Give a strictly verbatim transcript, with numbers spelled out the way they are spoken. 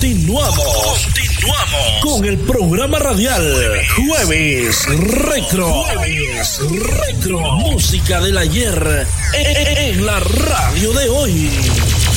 Continuamos. Continuamos con el programa radial Jueves Retro. Jueves Retro. Música del ayer en la radio de hoy.